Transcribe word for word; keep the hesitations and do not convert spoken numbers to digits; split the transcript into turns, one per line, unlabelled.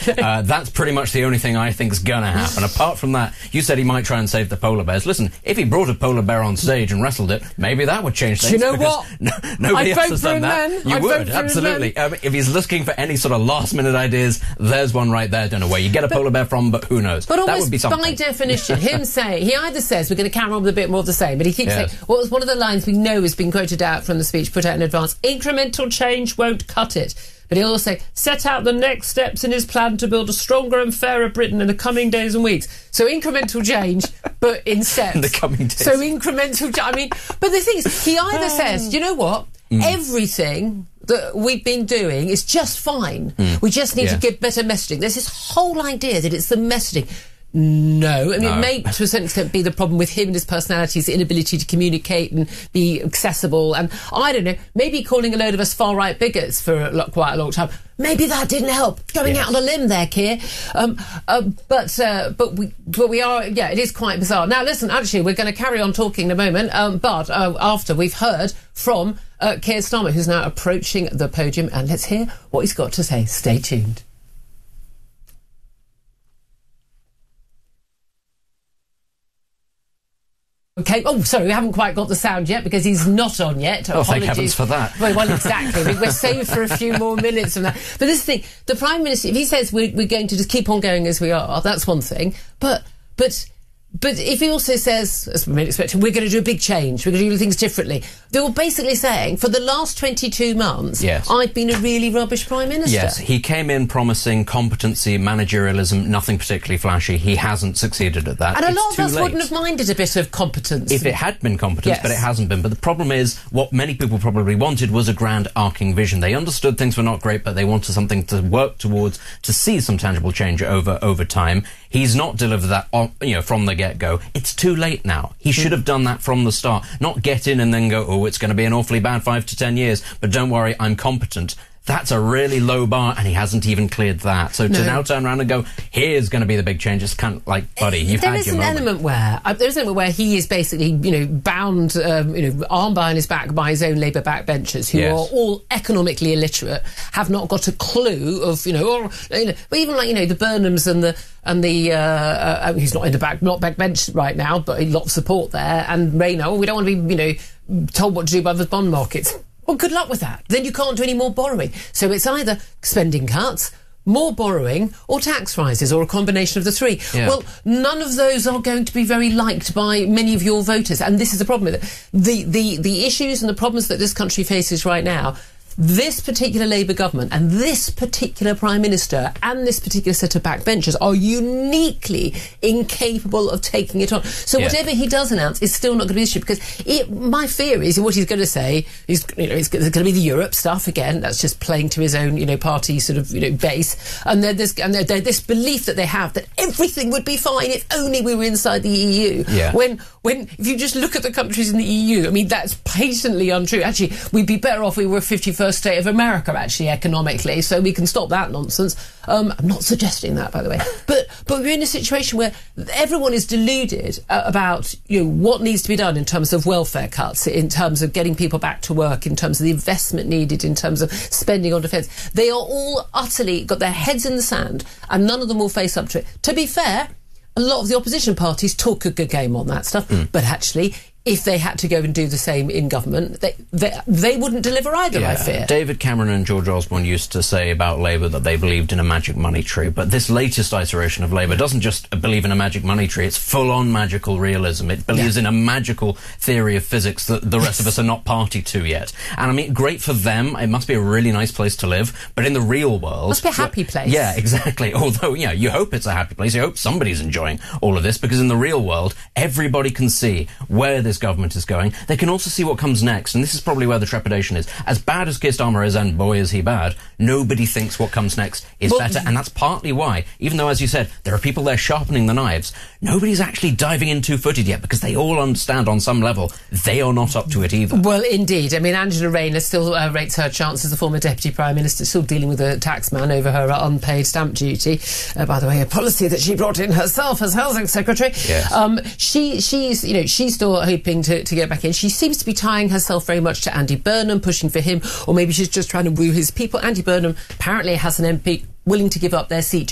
Uh, that's pretty much the only thing I think is going to happen. Apart from that, you said he might try and save the polar bears. Listen, if he brought a polar bear on stage and wrestled it, maybe that would change things.
Do you know what?
No, nobody
I'd
else
vote
has
for
done
him
that.
then.
You
I'd
would,
vote for
absolutely. Um, if he's looking for any sort of last-minute ideas, there's one right there. Don't know where you get a
but,
polar bear from, but who knows?
But
that would be something.
By definition, him saying, he either says we're going to carry on with a bit more of the same, but he keeps
yes.
saying, what was one of the lines we know has been quoted out from the speech put out in advance, incremental change won't cut it. But he'll also say, set out the next steps in his plan to build a stronger and fairer Britain in the coming days and weeks. So incremental change, but in steps.
In the coming days.
So incremental, I mean, but the thing is, he either says, you know what, mm. everything that we've been doing is just fine. Mm. We just need yeah. to give better messaging. There's this whole idea that it's the messaging. No, I mean,
no.
it may, to a certain extent, be the problem with him and his personality, his inability to communicate and be accessible. And I don't know, maybe calling a load of us far-right bigots for a lo- quite a long time. Maybe that didn't help. Going yes. out on a limb there, Keir. Um, uh, but uh, but we but we are, yeah, it is quite bizarre. Now, listen, actually, we're going to carry on talking in a moment. Um, but uh, after we've heard from uh, Keir Starmer, who's now approaching the podium, and let's hear what he's got to say. Stay tuned. Okay. Oh, sorry, we haven't quite got the sound yet because he's not on yet.
Oh,
Apologies.
thank heavens for that.
Well, well exactly. We're saved for a few more minutes from that. But this thing, the Prime Minister, if he says we're, we're going to just keep on going as we are, that's one thing. But, but, but if he also says, as we may expect, we're going to do a big change, we're going to do things differently, they were basically saying, for the last twenty-two months,
yes.
I've been a really rubbish Prime Minister.
Yes, he came in promising competency, managerialism, nothing particularly flashy. He hasn't succeeded at that.
And a
it's
lot of us
late.
wouldn't have minded a bit of competence.
If it had been competence,
yes.
but it hasn't been. But the problem is, what many people probably wanted was a grand arcing vision. They understood things were not great, but they wanted something to work towards, to see some tangible change over over time. He's not delivered that, you know, from the get-go. It's too late now. He should have done that from the start. Not get in and then go, oh, it's going to be an awfully bad five to ten years, but don't worry, I'm competent. That's a really low bar, and he hasn't even cleared that. So no. to now turn around and go, here's going to be the big change, it's kind of like, buddy, you've
there
had your moment.
There is an element where, uh, there is an element where he is basically, you know, bound, um, you know, arm behind his back by his own Labour backbenchers, who
yes.
are all economically illiterate, have not got a clue of, you know, or, you know, but even like, you know, the Burnhams and the, and the, uh, uh, he's not in the back, not backbench right now, but a lot of support there, and Rayner, well, we don't want to be, you know, told what to do by the bond markets. Well, good luck with that. Then you can't do any more borrowing. So it's either spending cuts, more borrowing, or tax rises, or a combination of the three.
Yeah.
Well, none of those are going to be very liked by many of your voters, and this is the problem with it. The, the, the issues and the problems that this country faces right now, this particular Labour government and this particular Prime Minister and this particular set of backbenchers are uniquely incapable of taking it on. So
yeah.
whatever he does announce is still not going to be an issue, because it, my fear is, and what he's going to say is, you know, it's going to be the Europe stuff again. That's just playing to his own, you know, party sort of, you know, base. And there's and there, this belief that they have that everything would be fine if only we were inside the E U.
Yeah.
When when if you just look at the countries in the E U, I mean, that's patently untrue. Actually, we'd be better off if we were fifty-first state of America, actually, economically, so we can stop that nonsense. Um, I'm not suggesting that, by the way. But but we're in a situation where everyone is deluded uh, about, you know, what needs to be done in terms of welfare cuts, in terms of getting people back to work, in terms of the investment needed, in terms of spending on defence. They are all utterly got their heads in the sand, and none of them will face up to it. To be fair, a lot of the opposition parties talk a good game on that stuff, mm. but actually, if they had to go and do the same in government, they they, they wouldn't deliver either, yeah. I fear.
David Cameron and George Osborne used to say about Labour that they believed in a magic money tree, but this latest iteration of Labour doesn't just believe in a magic money tree, it's full-on magical realism. It believes yeah. in a magical theory of physics that the rest yes. of us are not party to yet. And I mean, great for them, it must be a really nice place to live, but in the real world...
Must be a happy place.
Yeah, exactly. Although, you know, you hope it's a happy place, you hope somebody's enjoying all of this, because in the real world, everybody can see where this government is going. They can also see what comes next, and this is probably where the trepidation is. As bad as Keir Starmer is, and boy is he bad, nobody thinks what comes next is well, better, and that's partly why, even though, as you said, there are people there sharpening the knives, nobody's actually diving in two-footed yet, because they all understand on some level they are not up to it either.
Well, indeed. I mean, Angela Rayner still uh, rates her chance as the former Deputy Prime Minister, still dealing with a taxman over her uh, unpaid stamp duty. Uh, by the way, a policy that she brought in herself as Housing Secretary.
Yes.
Um, she, she's, you know, she's still hoping to, to get back in. She seems to be tying herself very much to Andy Burnham, pushing for him, or maybe she's just trying to woo his people. Andy Burnham apparently has an M P willing to give up their seat